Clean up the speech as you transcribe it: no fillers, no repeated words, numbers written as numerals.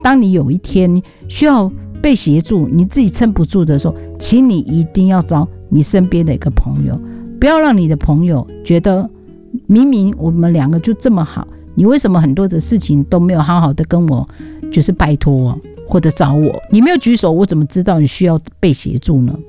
当你有一天需要被协助，你自己撑不住的时候，请你一定要找你身边的一个朋友，不要让你的朋友觉得明明我们两个就这么好，你为什么很多的事情都没有好好的跟我就是拜托或者找我，你没有举手，我怎么知道你需要被协助呢？